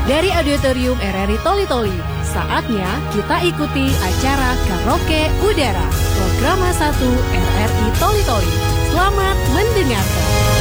Dari Auditorium RRI Toli-Toli, saatnya kita ikuti acara Karaoke Udara, Programa 1 RRI Toli-Toli. Selamat mendengarkan.